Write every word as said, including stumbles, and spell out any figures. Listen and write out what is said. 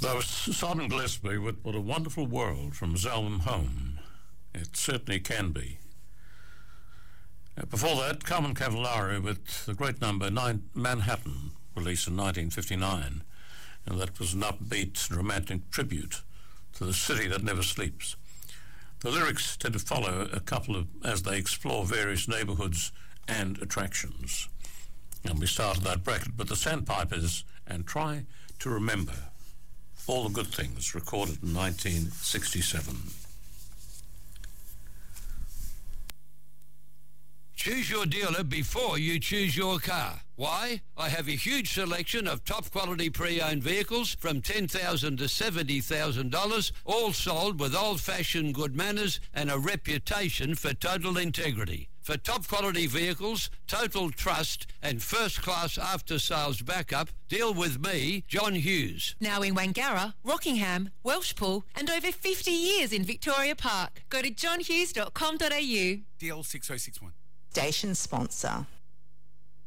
That was Simon Gillespie with What a Wonderful World from his album Home. It certainly can be. Uh, before that, Carmen Cavallari with the great number nine, Manhattan, released in nineteen fifty-nine. And that was an upbeat, romantic tribute to the city that never sleeps. The lyrics tend to follow a couple of, as they explore various neighbourhoods and attractions. And we started that bracket with the Sandpipers and Try to Remember All the Good Things, recorded in nineteen sixty-seven. Choose your dealer before you choose your car. Why? I have a huge selection of top-quality pre-owned vehicles from ten thousand dollars to seventy thousand dollars, all sold with old-fashioned good manners and a reputation for total integrity. For top-quality vehicles, total trust and first-class after-sales backup, deal with me, John Hughes. Now in Wangara, Rockingham, Welshpool and over fifty years in Victoria Park. Go to john hughes dot com dot a u. D L six oh six one. Station sponsor.